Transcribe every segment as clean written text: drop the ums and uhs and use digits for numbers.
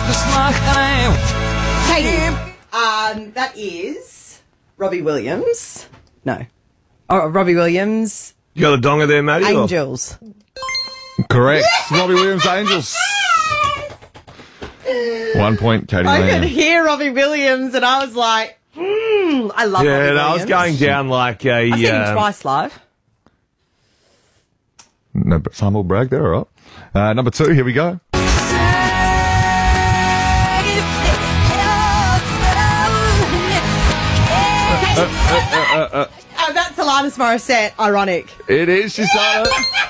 Katie, that is Robbie Williams. No. Oh, Robbie Williams. You got a donger there, Matty? Angels. Correct. Robbie Williams, Angels. 1 point, Katie I Lamb. could hear Robbie Williams and I was like, I love Robbie Williams. I was going down like a... I've seen him twice live. No, but humble brag there, all right. Number 2, here we go. That's Alanis Morissette, ironic. It is, she started.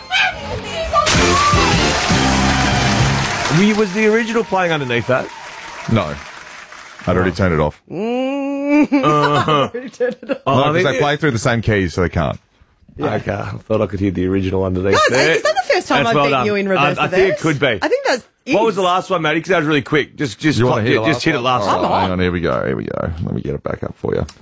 Was the original playing underneath that? No. I'd already turned it off. Already turned it off. No, because they play through the same keys, so they can't. Yeah. Okay, I thought I could hear the original underneath. Guys, there. is that the first time I've beaten you in reverse? I think it could be. I think that's. What was the last one, Matty? Because that was really quick. Just hit it last one. one. Hang on, here we go. Let me get it back up for you.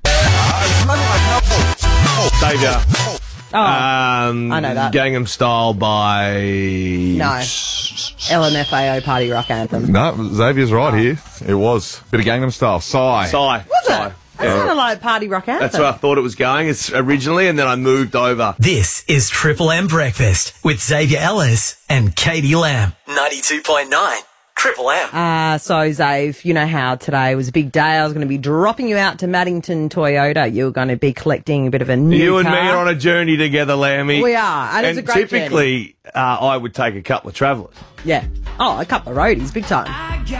Saviour. I know that. Gangnam Style by... No. LMFAO Party Rock Anthem. No, Xavier's right here. It was. Bit of Gangnam Style. Psy. Was it? That sounded like Party Rock Anthem. That's where I thought it was going. It's originally, and then I moved over. This is Triple M Breakfast with Xavier Ellis and Katie Lamb. 92.9 Triple M. So, Zave, you know how today was a big day. I was going to be dropping you out to Maddington Toyota. You were going to be collecting a bit of a new You and car. me are on a journey together, Lammy. We are, and it's a great typically, I would take a couple of travellers. Yeah. Oh, a couple of roadies, big time.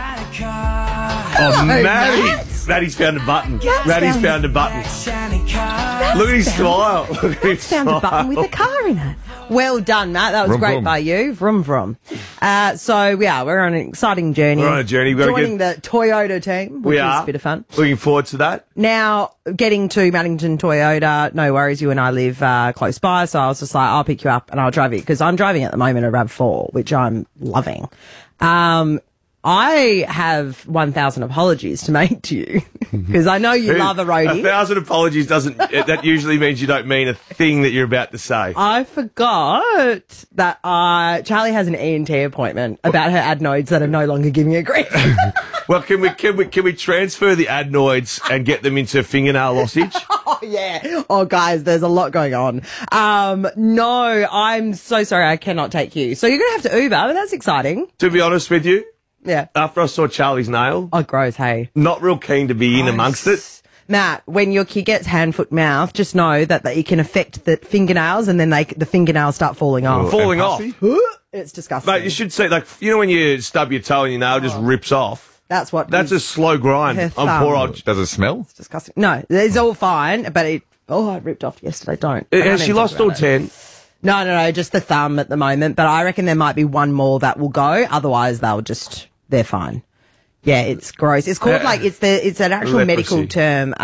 Oh, Maddie's found a button. Maddie's found a button. Look at his smile. Look at his Found a button with a car in it. Well done, Matt. That was Vroom, great vroom. by you. Vroom, vroom. So, yeah, we're on an exciting journey. We're on a journey. We've got to Joining the Toyota team, which We is are. a bit of fun. Looking forward to that. Now, getting to Maddington Toyota, no worries, you and I live close by, so I was just like, I'll pick you up and I'll drive you, because I'm driving at the moment a RAV4, which I'm loving. I have 1,000 apologies to make to you, because I know you love a roadie. 1,000 apologies doesn't... that usually means you don't mean a thing that you're about to say. I forgot that Charlie has an ENT appointment about her adenoids that are no longer giving her grief. Well, can we transfer the adenoids and get them into fingernail lossage? Oh, yeah. Oh, guys, there's a lot going on. No, I'm so sorry I cannot take you. So you're going to have to Uber, but that's exciting. To be honest with you, Yeah. after I saw Charlie's nail, Oh, gross, hey. not real keen to be in amongst it. Matt, when your kid gets hand, foot, mouth, just know that it can affect the fingernails and then the fingernails start falling off. Falling off. It's disgusting. Mate, you should see, like, you know when you stub your toe and your nail just rips off? That's what. That's a slow grind. her I'm poor thumb. old... Does it smell? It's disgusting. No, it's all fine, but it. Oh, I ripped off yesterday. Don't. I don't Has need she to lost talk all about it. 10? No, just the thumb at the moment. But I reckon there might be one more that will go. Otherwise, they're fine. Yeah, it's gross. It's called it's an actual Leprosy. medical term,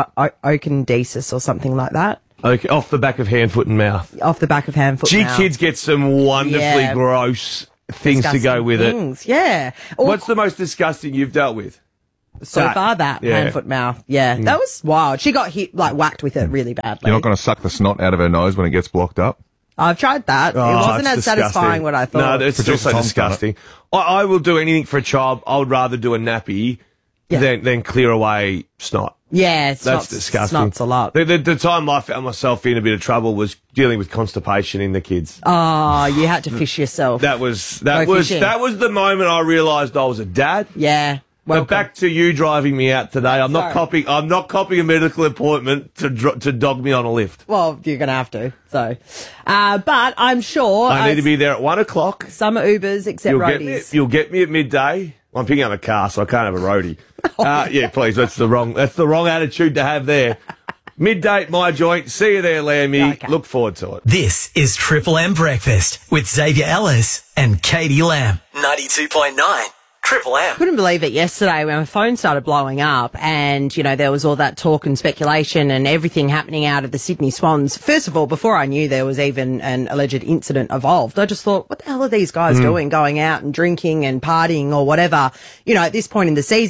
ocendesis or something like that. Okay, off the back of hand, foot and mouth. Off the back of hand, foot, Gee, mouth. kids get some wonderfully Yeah. gross things to go Disgusting with things. Yeah. Or What's the most disgusting you've dealt with? so far that Yeah. hand, foot, mouth. Yeah, that was wild. She got hit, whacked with it really badly. You're not going to suck the snot out of her nose when it gets blocked up? I've tried that. It wasn't it's as disgusting. satisfying what I thought. No, it's still Producer so Tom's done it. disgusting. I will do anything for a child. I would rather do a nappy than clear away snot. Yeah, That's disgusting. Snot's a lot. The time I found myself in a bit of trouble was dealing with constipation in the kids. Oh, you had to fish yourself. That was fishing. the moment I realised I was a dad. Yeah. But back to you driving me out today. I'm not Sorry. copying a medical appointment to dog me on a lift. Well, you're going to have to. So, but I'm sure. I need to be there at 1 o'clock. Some Ubers except roadies. You'll get me at midday. I'm picking up a car, so I can't have a roadie. Yeah, please. That's the wrong attitude to have there. Midday at my joint. See you there, Lammy. Okay. Look forward to it. This is Triple M Breakfast with Xavier Ellis and Katie Lamb. 92.9 Triple M. Couldn't believe it yesterday when my phone started blowing up and, there was all that talk and speculation and everything happening out of the Sydney Swans. First of all, before I knew there was even an alleged incident involved, I just thought, what the hell are these guys doing, going out and drinking and partying or whatever, at this point in the season?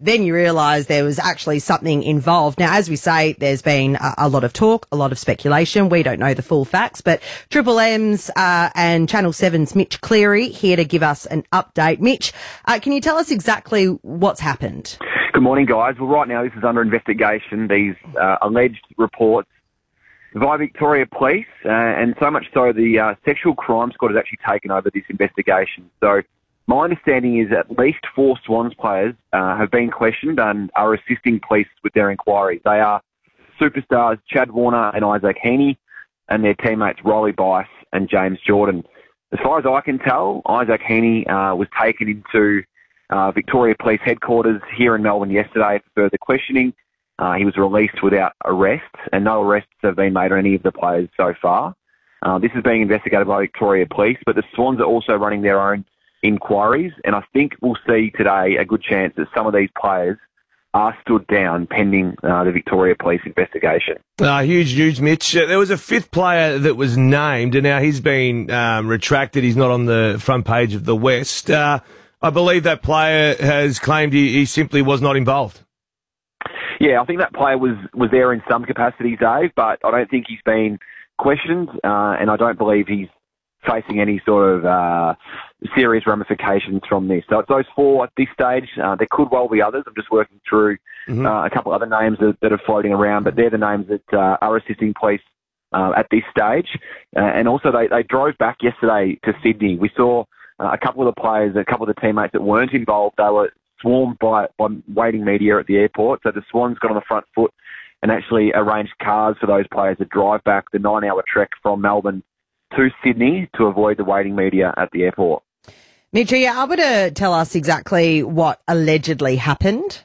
then you realise there was actually something involved. Now, as we say, there's been a lot of talk, a lot of speculation. We don't know the full facts, but Triple M's and Channel 7's Mitch Cleary here to give us an update. Mitch, can you tell us exactly what's happened? Good morning, guys. Well, right now this is under investigation, these alleged reports via Victoria Police, and so much so the Sexual Crime Squad has actually taken over this investigation. So my understanding is at least 4 Swans players have been questioned and are assisting police with their inquiry. They are superstars Chad Warner and Isaac Heaney, and their teammates Riley Bice and James Jordan. As far as I can tell, Isaac Heaney was taken into Victoria Police Headquarters here in Melbourne yesterday for further questioning. He was released without arrest, and no arrests have been made on any of the players so far. This is being investigated by Victoria Police, but the Swans are also running their own inquiries, and I think we'll see today a good chance that some of these players are stood down pending the Victoria Police investigation. Huge news, Mitch. There was a 5th player that was named, and now he's been retracted. He's not on the front page of the West. I believe that player has claimed he simply was not involved. Yeah, I think that player was there in some capacity, Dave, but I don't think he's been questioned, and I don't believe he's facing any sort of serious ramifications from this. So it's those 4 at this stage. There could well be others. I'm just working through a couple other names that are floating around, but they're the names that are assisting police at this stage. And also they drove back yesterday to Sydney. We saw a couple of the players, a couple of the teammates that weren't involved. They were swarmed by waiting media at the airport. So the Swans got on the front foot and actually arranged cars for those players to drive back the 9-hour trek from Melbourne to Sydney to avoid the waiting media at the airport. Mitch, are you able to tell us exactly what allegedly happened?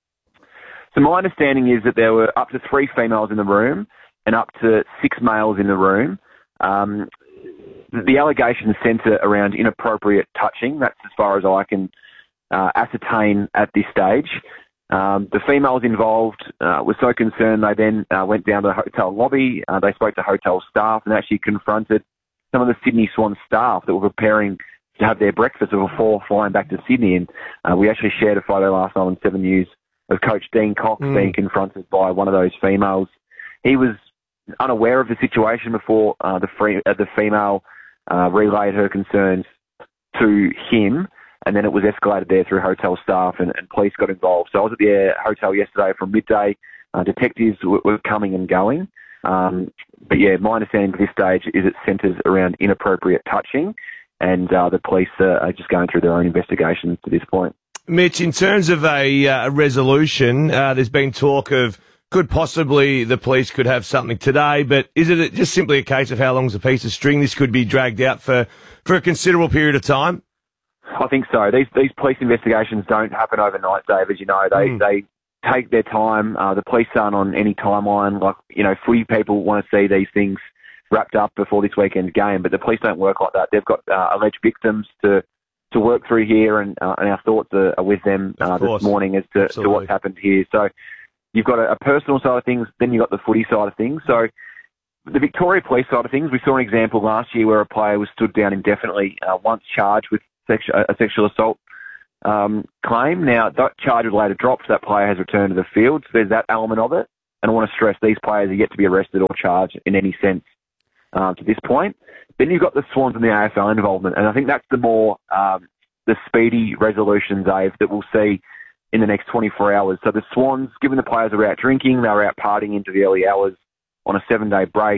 So my understanding is that there were up to 3 females in the room and up to 6 males in the room. The allegations centre around inappropriate touching. That's as far as I can ascertain at this stage. The females involved were so concerned they then went down to the hotel lobby. They spoke to hotel staff and actually confronted some of the Sydney Swans staff that were preparing to have their breakfast before flying back to Sydney. And we actually shared a photo last night on 7 News of Coach Dean Cox being confronted by one of those females. He was unaware of the situation before the female relayed her concerns to him, and then it was escalated there through hotel staff and police got involved. So I was at the hotel yesterday from midday. Detectives were coming and going. But yeah, my understanding at this stage is it centres around inappropriate touching, and the police are just going through their own investigations to this point. Mitch, in terms of a resolution, there's been talk of could possibly the police could have something today, but is it just simply a case of how long's a piece of string? This could be dragged out for a considerable period of time? I think so. These police investigations don't happen overnight, Dave, as you know. They take their time. The police aren't on any timeline. Like, footy people want to see these things wrapped up before this weekend's game, but the police don't work like that. They've got alleged victims to work through here, and our thoughts are with them this morning as to what's happened here. So you've got a personal side of things, then you've got the footy side of things. So the Victoria Police side of things, we saw an example last year where a player was stood down indefinitely, once charged with a sexual assault claim. Now, that charge was later dropped. That player has returned to the field. So there's that element of it. And I want to stress these players are yet to be arrested or charged in any sense to this point. Then you've got the Swans and the AFL involvement. And I think that's the more the speedy resolution, Dave, that we'll see in the next 24 hours. So the Swans, given the players are out drinking, they were out partying into the early hours on a 7-day break,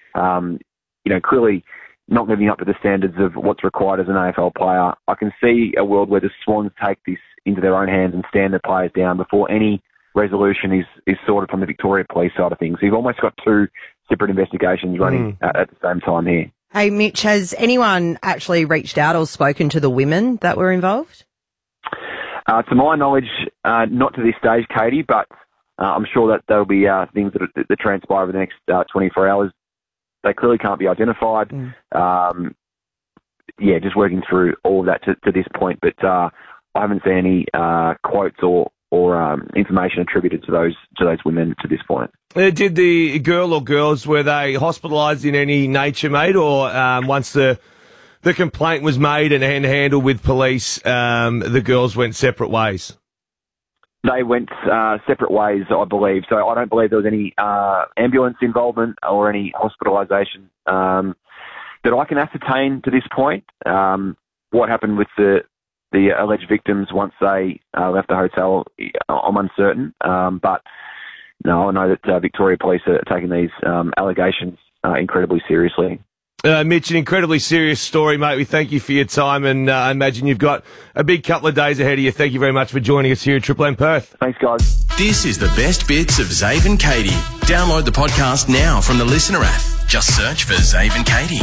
clearly not living up to the standards of what's required as an AFL player. I can see a world where the Swans take this into their own hands and stand the players down before any resolution is sorted from the Victoria Police side of things. So you've almost got 2 separate investigations running at the same time here. Hey, Mitch, has anyone actually reached out or spoken to the women that were involved? To my knowledge, not to this stage, Katie, but I'm sure that there'll be things that transpire over the next 24 hours. They clearly can't be identified. Just working through all of that to this point, but I haven't seen any quotes or information attributed to those women to this point. Did the girl or girls, were they hospitalised in any nature, mate, or once the complaint was made and handled with police, the girls went separate ways? They went separate ways, I believe. So I don't believe there was any ambulance involvement or any hospitalisation that I can ascertain to this point. What happened with the alleged victims once they left the hotel, I'm uncertain. But no, I know that Victoria Police are taking these allegations incredibly seriously. Mitch, an incredibly serious story, mate. We thank you for your time, and I imagine you've got a big couple of days ahead of you. Thank you very much for joining us here at Triple M Perth. Thanks, guys. This is the best bits of Zave and Katie. Download the podcast now from the Listener app. Just search for Zave and Katie.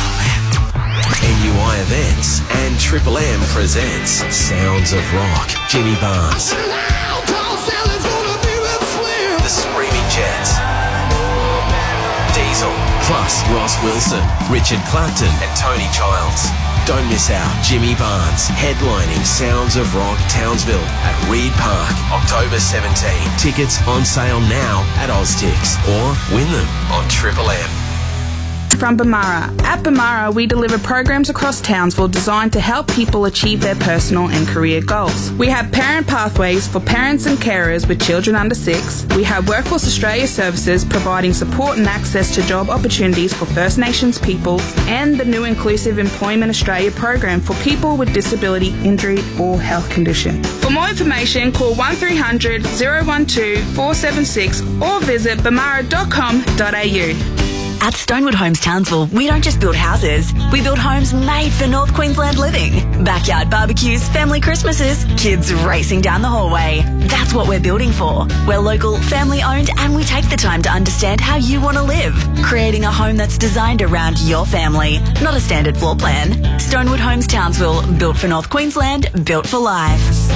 NUI Events and Triple M presents Sounds of Rock. Jimmy Barnes. The Screaming Jets. Diesel. Plus Ross Wilson, Richard Clapton and Tony Childs. Don't miss out. Jimmy Barnes headlining Sounds of Rock Townsville at Reed Park, October 17. Tickets on sale now at Oztix or win them on Triple M. From Bamara. At Bamara, we deliver programs across Townsville designed to help people achieve their personal and career goals. We have parent pathways for parents and carers with children under 6. We have Workforce Australia services providing support and access to job opportunities for First Nations peoples, and the new Inclusive Employment Australia program for people with disability, injury or health condition. For more information, call 1300 012 476 or visit bamara.com.au. At Stonewood Homes Townsville, we don't just build houses, we build homes made for North Queensland living. Backyard barbecues, family Christmases, kids racing down the hallway. That's what we're building for. We're local, family owned, and we take the time to understand how you want to live. Creating a home that's designed around your family, not a standard floor plan. Stonewood Homes Townsville, built for North Queensland, built for life.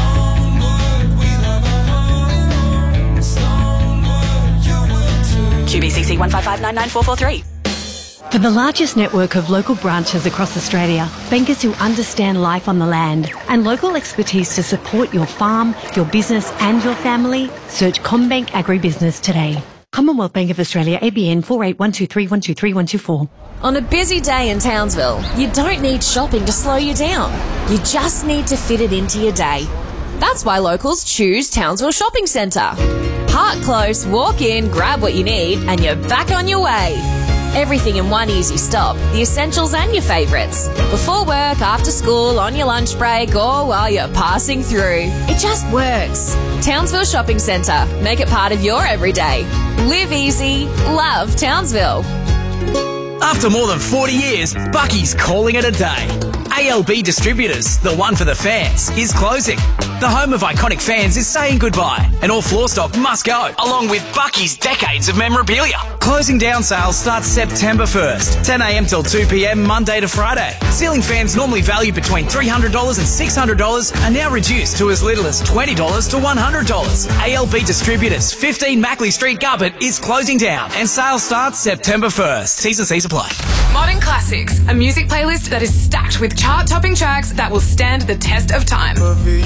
QBCC 155994443. For the largest network of local branches across Australia, bankers who understand life on the land and local expertise to support your farm, your business and your family, search CommBank Agribusiness today. Commonwealth Bank of Australia, ABN 481231232124. On a busy day in Townsville, you don't need shopping to slow you down. You just need to fit it into your day. That's why locals choose Townsville Shopping Centre. Park close, walk in, grab what you need, and you're back on your way. Everything in one easy stop, the essentials and your favourites. Before work, after school, on your lunch break, or while you're passing through. It just works. Townsville Shopping Centre. Make it part of your everyday. Live easy. Love Townsville. After more than 40 years, Bucky's calling it a day. ALB Distributors, the one for the fans, is closing. The home of iconic fans is saying goodbye, and all floor stock must go, along with Bucky's decades of memorabilia. Closing down sales starts September 1st, 10 a.m. till 2 p.m. Monday to Friday. Ceiling fans normally valued between $300 and $600 are now reduced to as little as $20 to $100. ALB Distributors, 15 Mackley Street, Gubbett, is closing down, and sales starts September 1st. T's and C's apply. Modern Classics, a music playlist that is stacked with chart-topping tracks that will stand the test of time.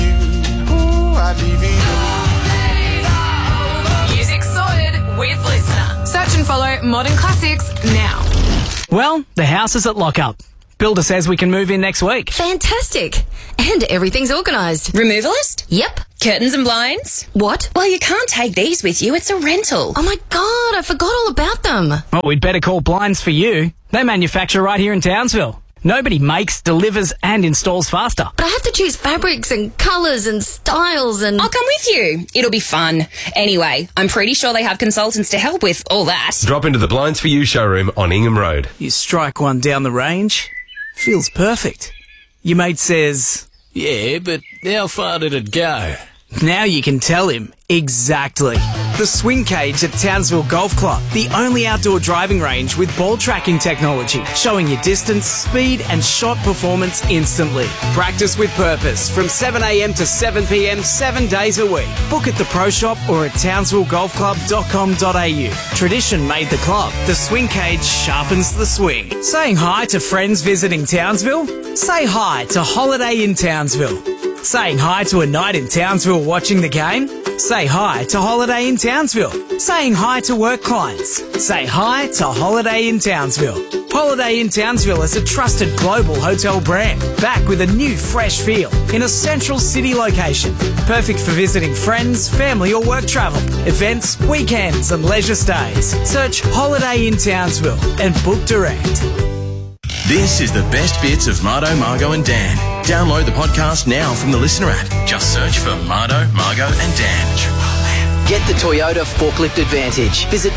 Music sorted with Listener. Search and follow Modern Classics now. Well, the house is at lockup. Builder says we can move in next week. Fantastic. And everything's organised. Removalist? Yep. Curtains and blinds? What? Well, you can't take these with you. It's a rental. Oh my God, I forgot all about them. Well, we'd better call Blinds for You. They manufacture right here in Townsville. Nobody makes, delivers and installs faster. But I have to choose fabrics and colours and styles and... I'll come with you. It'll be fun. Anyway, I'm pretty sure they have consultants to help with all that. Drop into the Blinds for You showroom on Ingham Road. You strike one down the range. Feels perfect. Your mate says... Yeah, but how far did it go? Now you can tell him exactly. The Swing Cage at Townsville Golf Club, the only outdoor driving range with ball tracking technology, showing you distance, speed and shot performance instantly. Practice with purpose from 7 a.m. to 7 p.m. 7 days a week. Book at the Pro Shop or at townsvillegolfclub.com.au. Tradition made the club. The Swing Cage sharpens the swing. Saying hi to friends visiting Townsville? Say hi to Holiday in Townsville. Saying hi to a night in Townsville watching the game? Say hi to Holiday in Townsville. Saying hi to work clients. Say hi to Holiday in Townsville. Holiday in Townsville is a trusted global hotel brand, back with a new fresh feel in a central city location. Perfect for visiting friends, family or work travel, events, weekends and leisure stays. Search Holiday in Townsville and book direct. This is the best bits of Mardo, Margo and Dan. Download the podcast now from the Listener app. Just search for Mardo, Margo and Dan. Get the Toyota Forklift Advantage. Visit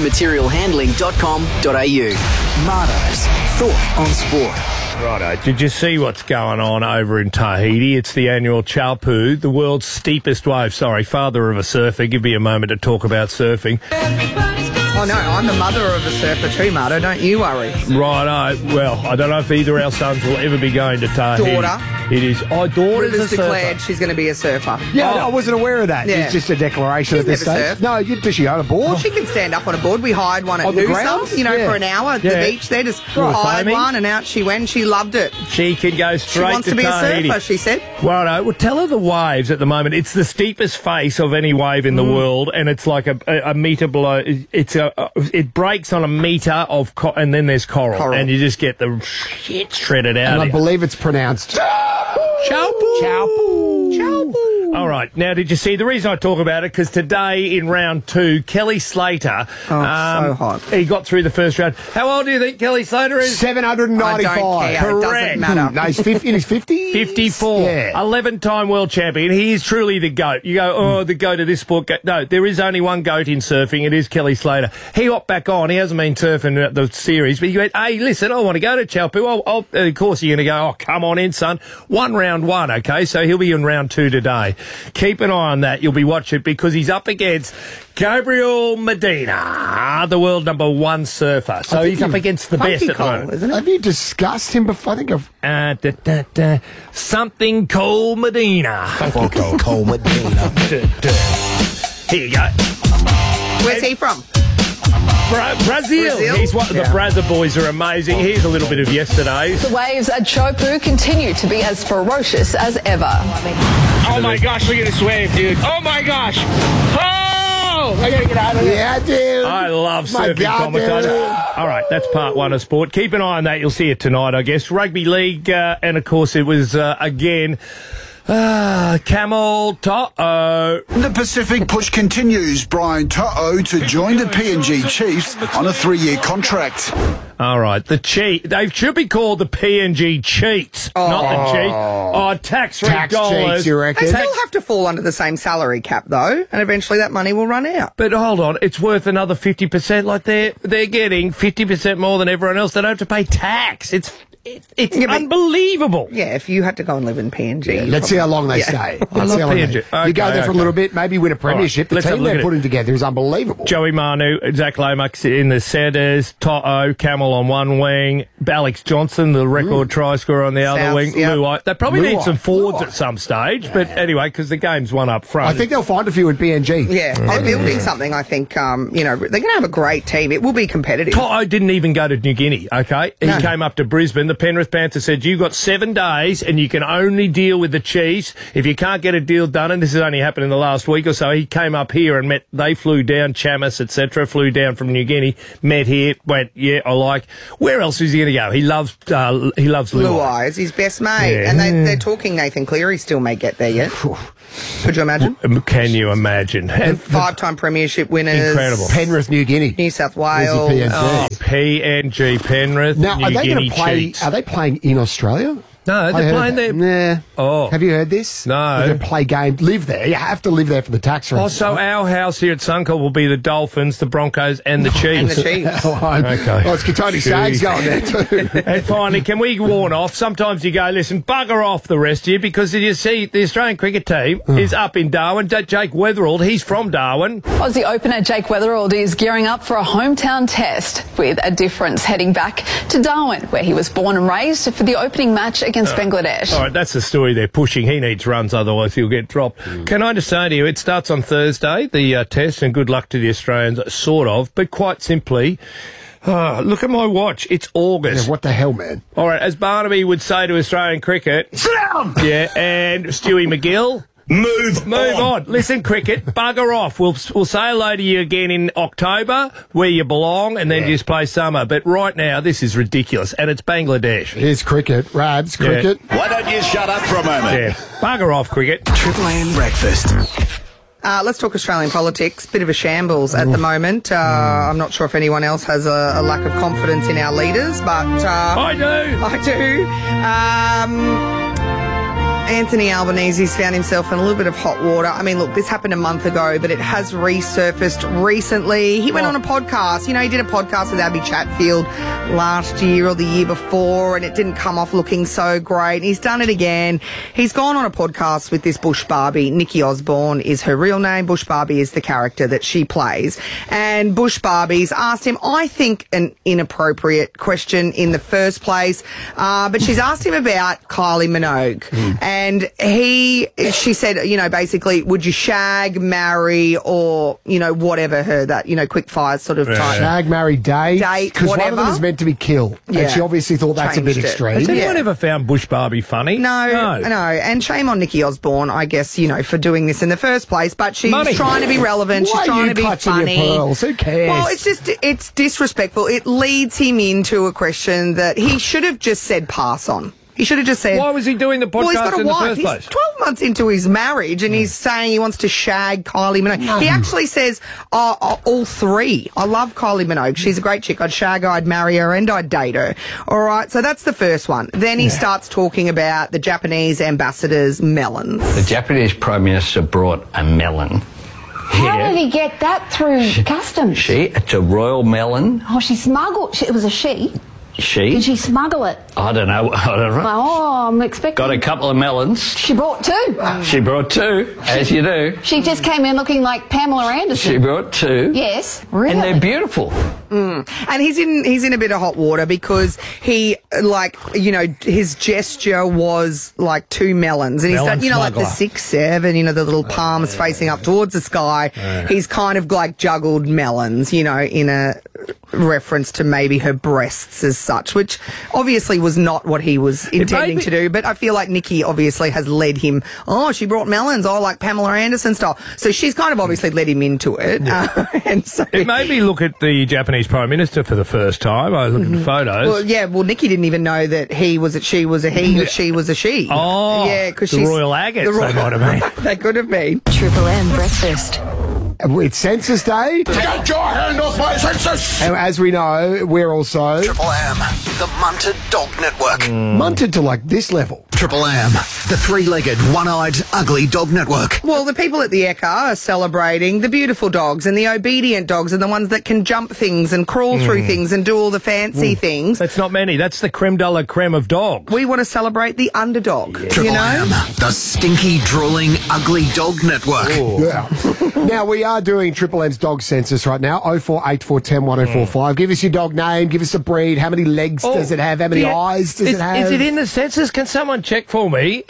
toyotamaterialhandling.com.au. Mardo's Thought on Sport. Righto, did you see what's going on over in Tahiti? It's the annual Chaupu, the world's steepest wave. Sorry, father of a surfer. Give me a moment to talk about surfing. Oh, no, I'm the mother of a surfer too, Mardo. Don't you worry. Righto. Well, I don't know if either our sons will ever be going to Tahiti. Daughter. It is. Oh, daughter's Rivers a declared surfer. she's going to be a surfer. Yeah, I wasn't aware of that. Yeah. It's just a declaration She's at this never stage. surfed. No, does she own a board? Well, she can stand up on a board. We hired one at On the Noosa, grounds? for an hour at the Yeah. beach there. Just Right. hired Foaming. one and out she went. She loved it. She can go She straight wants to to be Tahiti. a surfer, she said. Righto. Well, tell her the waves at the moment. It's the steepest face of any wave in the world, and it's like a metre below. It breaks on a metre of, and then there's coral, and you just get the shit shredded out. And I of you. believe it's pronounced Chaupu. Chaupu. All right. Now, did you see the reason I talk about it? Because today in round 2, Kelly Slater. So hot. He got through the first round. How old do you think Kelly Slater is? 795. I don't care. It doesn't matter. No, he's 50. In his 50s? 54. Yeah. 11-time world champion. He is truly the GOAT. You go, the GOAT of this sport. No, there is only one GOAT in surfing. It is Kelly Slater. He hopped back on. He hasn't been surfing the series, but he went, hey, listen, I want to go to Chaupu. Of course, you're going to go, oh, come on in, son. Round one, okay? So he'll be in round 2 today. Keep an eye on that. You'll be watching because he's up against Gabriel Medina, the world number 1 surfer. So he's up against the best at the moment. Isn't it? Have you discussed him before? I think I've... Something Cole Medina. Something Cole Medina. Here you go. Where's he from? Brazil. He's one of the Brazza boys are amazing. Here's a little bit of yesterday's. The waves at Chaupu continue to be as ferocious as ever. Oh my gosh, look at this wave, dude. Oh my gosh. Oh! I gotta get out of here. Yeah, dude. I love My surfing God, commentator. dude. All right, that's part 1 of sport. Keep an eye on that. You'll see it tonight, I guess. Rugby league, and of course it was, again... Camel To'o. The Pacific push continues. Brian To'o to join the PNG Chiefs on a 3-year contract. All right, they should be called the PNG Cheats, not the Chiefs. Oh, tax-free dollars. cheats, you reckon? They still have to fall under the same salary cap, though, and eventually that money will run out. But hold on, it's worth another 50%. Like they're getting 50% more than everyone else. They don't have to pay tax. It's unbelievable. Yeah, if you had to go and live in PNG. Yeah, let's see how long they stay. I love PNG. You go there for a little bit, maybe win a premiership. All right, The team they're putting together is unbelievable. Joey Manu, Zach Lomax in the centres, To'o, Camel on one wing, Alex Johnson, the record try scorer on the other wing, Luai. They probably need some forwards at some stage, but anyway, because the game's one up front. I think they'll find a few in PNG. Yeah, they're building something, I think. They're going to have a great team. It will be competitive. To'o didn't even go to New Guinea, okay? He came up to Brisbane. The Penrith Panthers said, you've got 7 days and you can only deal with the Chiefs. If you can't get a deal done, and this has only happened in the last week or so, he came up here and they flew down, Chamis, etc., flew down from New Guinea, met here, went, yeah, I like. Where else is he going to go? He loves Luai. Is his best mate. Yeah. And they're talking Nathan Cleary still may get there yet. Could you imagine? Can you imagine? And 5-time premiership winners. Incredible. Penrith, New Guinea. New South Wales. PNG, Penrith, Now, New are they Guinea going to play? Chiefs. Are they playing in Australia? No, they're playing there. Yeah. Oh. Have you heard this? No. They're going to play games. Live there. You have to live there for the tax reasons. Oh, so our house here at Suncorp will be the Dolphins, the Broncos, and the Chiefs. And the Chiefs. Okay. Oh, it's Katoni Sags going there too. And finally, can we warn off? Sometimes you go, listen, bugger off the rest of you, because you see the Australian cricket team is up in Darwin. Jake Weatherald, he's from Darwin. Aussie opener Jake Weatherald is gearing up for a hometown test with a difference, heading back to Darwin, where he was born and raised, for the opening match against Bangladesh. All right, that's the story they're pushing. He needs runs, otherwise he'll get dropped. Can I just say to you, it starts on Thursday, the test, and good luck to the Australians, sort of, but quite simply... look at my watch. It's August. Yeah, what the hell, man? All right, as Barnaby would say to Australian cricket... Sit down! Yeah, and Stewie McGill... Move on. Listen, cricket, bugger off. We'll say hello to you again in October, where you belong, and then just play summer. But right now, this is ridiculous, and it's Bangladesh. Here's cricket. Rabs, cricket. Why don't you shut up for a moment? Yeah, bugger off, cricket. Triple M breakfast. Let's talk Australian politics. Bit of a shambles at the moment. I'm not sure if anyone else has a lack of confidence in our leaders, but... I do. Anthony Albanese's found himself in a little bit of hot water. I mean, look, this happened a month ago, but it has resurfaced recently. He went on a podcast. You know, he did a podcast with Abby Chatfield last year or the year before, and it didn't come off looking so great. He's done it again. He's gone on a podcast with this Bush Barbie. Nikki Osborne is her real name. Bush Barbie is the character that she plays. And Bush Barbie's asked him, I think, an inappropriate question in the first place, but she's asked him about Kylie Minogue. And she said, you know, basically, would you shag, marry, or, you know, whatever her, that, you know, quick fire sort of type. Shag, marry, date. Because one of them is meant to be kill. Yeah. And she obviously thought that's a bit extreme. Has anyone ever found Bush Barbie funny? No. And shame on Nikki Osborne, I guess, you know, for doing this in the first place. But she's trying to be relevant. She's trying to be funny. Your pearls? Who cares? Well, it's disrespectful. It leads him into a question that he should have just said pass on. He should have just said... Why was he doing the podcast in the first place? He's 12 months into his marriage and he's saying he wants to shag Kylie Minogue. No. He actually says, all three. I love Kylie Minogue. She's a great chick. I'd shag her, I'd marry her, and I'd date her. All right, so that's the first one. Then he starts talking about the Japanese ambassador's melons. The Japanese Prime Minister brought a melon. How did he get that through customs? It's a royal melon. Oh, she smuggled... It was a she. Did she smuggle it? I don't know. Oh, I'm expecting... Got a couple of melons. She brought two. She brought two, as you do. She just came in looking like Pamela Anderson. She brought two. Yes, really. And they're beautiful. And he's in a bit of hot water because he, like, you know, his gesture was like two melons. And he's done, you know, like the 6-7, you know, the little palms facing up towards the sky. He's kind of like juggled melons, you know, in a reference to maybe her breasts as such, which obviously was not what he was intending to do. But I feel like Nikki obviously has led him, she brought melons, like Pamela Anderson style. So she's kind of obviously led him into it. Yeah. And so it made me look at the Japanese Prime Minister for the first time. I was looking at photos. Well, Nikki didn't even know that she was a he, or she was a she. Oh, yeah, because she's... The Royal Agates, they might have been. They could have been. Triple M breakfast. It's Census Day. Get your hand off my census! And as we know, we're also... Triple M, the Munted Dog Network. Munted to like this level. Triple M, the three-legged, one-eyed, ugly dog network. Well, the people at the Ekka are celebrating the beautiful dogs and the obedient dogs and the ones that can jump things and crawl through things and do all the fancy things. That's not many. That's the creme de la creme of dogs. We want to celebrate the underdog. Yeah. Triple M, the stinky, drooling, ugly dog network. Yeah. Now, we are doing Triple M's dog census right now. 048410 1045. Give us your dog name. Give us a breed. How many legs does it have? How many eyes does it have? Is it in the census? Can someone check for me?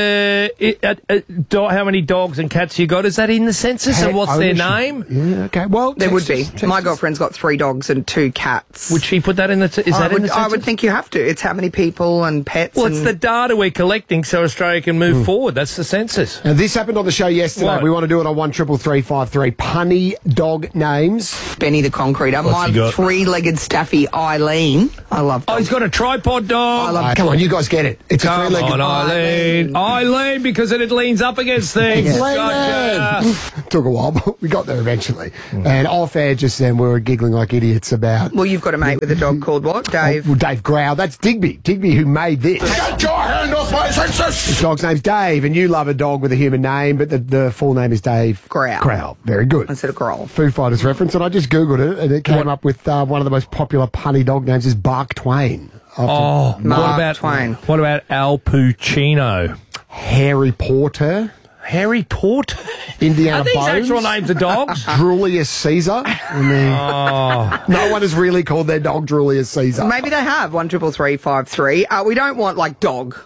How many dogs and cats you got? Is that in the census? And what's their name? Yeah, okay. Well, there would be. My girlfriend's got 3 dogs and 2 cats. Would she put that in the? Is that in the census? I would think you have to. It's how many people and pets. Well, it's the data we're collecting so Australia can move forward. That's the census. Now, this happened on the show yesterday. What? We want to do it on 133353. Punny dog names. Benny the Concreter. My 3-legged staffy Eileen. I love dogs. Oh, he's got a tripod dog. I love Come on, you guys get it. It's a 3-legged Eileen. Eileen, because it leans up against things. Gotcha. Took a while, but we got there eventually. And off air just then, we were giggling like idiots about... Well, you've got a mate with a dog called what, Dave? Well, Dave Growl. That's Digby. Digby who made this. Get your hand off my census! His dog's name's Dave, and you love a dog with a human name, but the full name is Dave... Growl. Growl. Very good. Instead of Growl. Foo Fighters reference, and I just Googled it, and it came up with one of the most popular punny dog names is Bark Twain. Mark Twain. What about Al Pacino? Harry Porter. Harry Porter? Indiana Are these Bones. actual names of dogs? Julius Caesar. No one has really called their dog Julius Caesar. Maybe they have. 133353. We don't want like dog.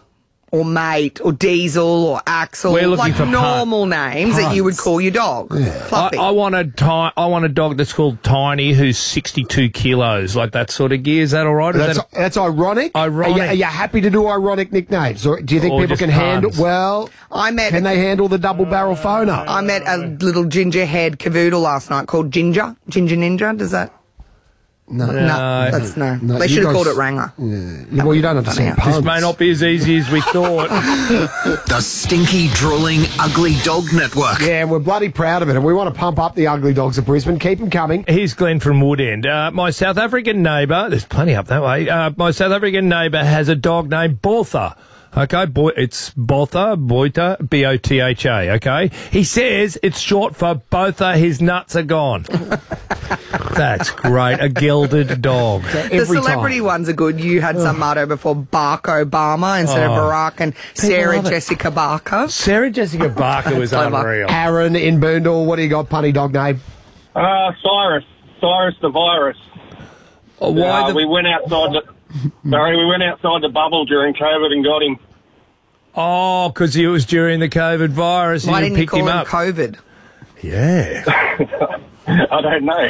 or Mate or Diesel or Axel, We're looking like for normal names that you would call your dog. Fluffy. I want a dog that's called Tiny, who's 62 kilos, like that sort of gear. Is that all right? That's ironic. Ironic. Are you happy to do ironic nicknames, or do you think Or people just can handle? puns? Well, can they handle the double barrel phoner? I met a little ginger haired cavoodle last night called Ginger Ninja. Does that? No, that's no. No, They you should have guys- called it Ranger. Yeah, well, you don't understand puns. This may not be as easy as we thought. The Stinky Drooling Ugly Dog Network. Yeah, we're bloody proud of it, and we want to pump up the ugly dogs of Brisbane. Keep them coming. Here's Glenn from Woodend. My South African neighbour, there's plenty up that way, my South African neighbour has a dog named Botha. Okay, it's Botha, B-O-T-H-A, okay? He says it's short for Botha, his nuts are gone. That's great. A gilded dog. The celebrity ones are good. You had some Marto before, Barack Obama instead of Barack, and Sarah love it. Jessica Barker. Sarah Jessica Barker was unreal. Aaron in Boondall, what do you got, punny dog name? Cyrus the virus. We went outside the bubble during COVID and got him. Oh, because it was during the COVID virus. Why and didn't you picked call him him up. COVID? Yeah. I don't know.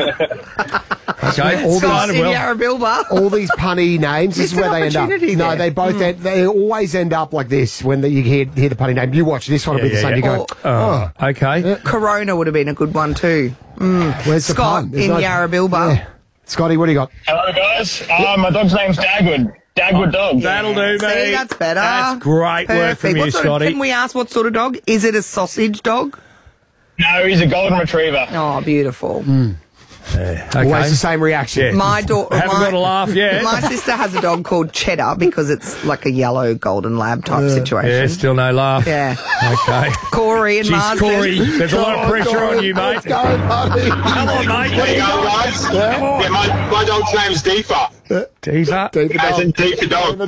Okay, Scott in Yarrabilba. All these punny names, this is Missed where an they end up. opportunity No, there. they both they always end up like this when you hear the punny name. You watch this one, will be the same. You go, okay. Corona would have been a good one too. Where's the Scott pun? There's in no- Yarrabilba. Yeah. Scotty, what do you got? Hello, guys. My dog's name's Dagwood. Dagwood dog. That'll do, mate. See, that's better. That's great work from you, What sort of- Scotty. Can we ask what sort of dog? Is it a sausage dog? No, he's a golden retriever. Oh, beautiful. Always the same reaction. My daughter. Haven't got a laugh yet. My sister has a dog called Cheddar because it's like a yellow golden lab type situation. Yeah, still no laugh. Yeah. Okay. Corey and Jeez, Marsden. Corey, there's a lot of pressure on you, mate. Let's go, buddy. Come on, mate. There you go, guys. Come on. Yeah, my dog's name's Deepa. Deepa. As in Deepa dog.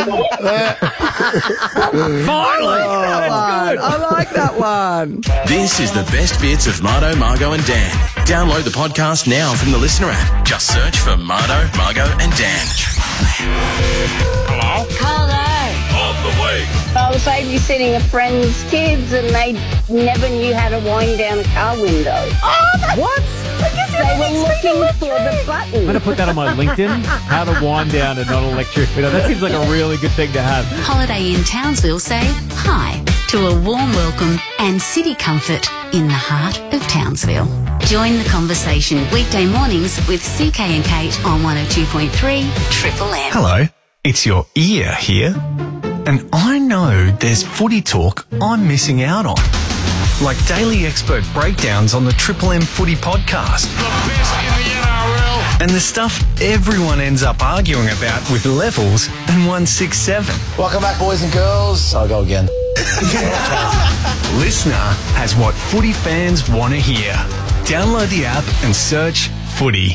Finally. That's good. I like that one. This is the best bits of Mardo, Margo and Dan. Download the podcast now from the Listener app. Just search for Mardo, Margo and Dan. Hello? On the way. I was babysitting a friend's kids and they never knew how to wind down a car window. Oh, what? I guess They were looking for the button. I'm going to put that on my LinkedIn. How to wind down a non-electric window. That seems like a really good thing to have. Holiday in Townsville say hi to a warm welcome and city comfort in the heart of Townsville. Join the conversation weekday mornings with CK and Kate on 102.3 Triple M. Hello, it's your ear here. And I know there's footy talk I'm missing out on. Like daily expert breakdowns on the Triple M Footy podcast. The best in the NRL. And the stuff everyone ends up arguing about with Levels and 167. Welcome back, boys and girls. I'll go again. Listener has what footy fans want to hear. Download the app and search Footy.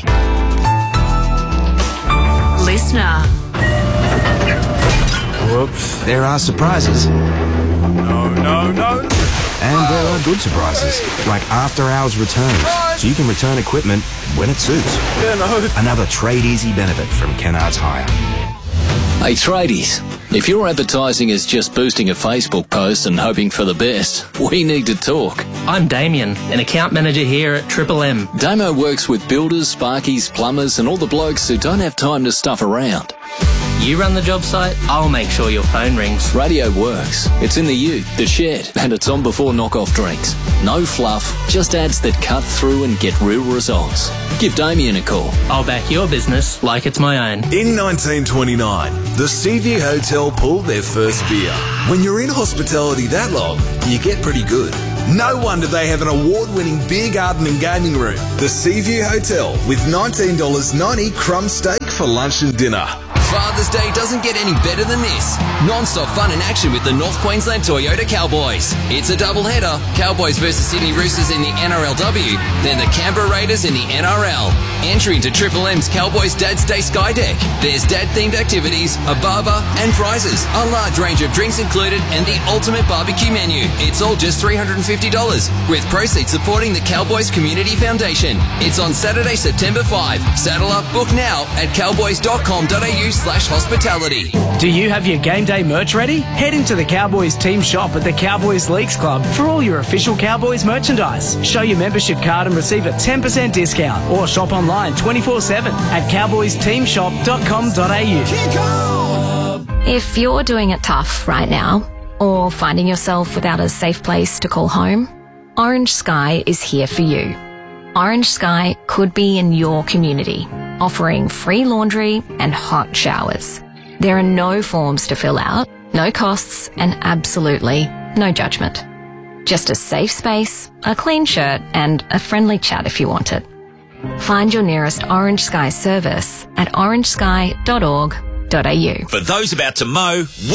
Listener. Whoops. There are surprises. No. And there are good surprises, like after-hours returns, so you can return equipment when it suits. Another Trade Easy benefit from Kennards Hire. Hey, tradies. If your advertising is just boosting a Facebook post and hoping for the best, we need to talk. I'm Damien, an account manager here at Triple M. Damo works with builders, sparkies, plumbers and all the blokes who don't have time to stuff around. You run the job site, I'll make sure your phone rings. Radio works. It's in the ute, the shed, and it's on before knock-off drinks. No fluff, just ads that cut through and get real results. Give Damien a call. I'll back your business like it's my own. In 1929, the Seaview Hotel pulled their first beer. When you're in hospitality that long, you get pretty good. No wonder they have an award-winning beer garden and gaming room. The Seaview Hotel with $19.90 crumb steak for lunch and dinner. Father's Day doesn't get any better than this. Non-stop fun and action with the North Queensland Toyota Cowboys. It's a doubleheader. Cowboys versus Sydney Roosters in the NRLW, then the Canberra Raiders in the NRL. Entry into Triple M's Cowboys Dad's Day Sky Deck. There's dad-themed activities, a barber, and prizes. A large range of drinks included and the ultimate barbecue menu. It's all just $350, with proceeds supporting the Cowboys Community Foundation. It's on Saturday, September 5. Saddle up, book now at cowboys.com.au/Triple cowboys.com.au/hospitality. Do you have your game day merch ready? Head into the Cowboys team shop at the Cowboys Leagues Club for all your official Cowboys merchandise. Show your membership card and receive a 10% discount, or shop online 24/7 at cowboysteamshop.com.au. If you're doing it tough right now, or finding yourself without a safe place to call home, Orange Sky is here for you. Orange Sky could be in your community, offering free laundry and hot showers. There are no forms to fill out, no costs, and absolutely no judgment. Just a safe space, a clean shirt, and a friendly chat if you want it. Find your nearest Orange Sky service at orangesky.org.au. For those about to mow,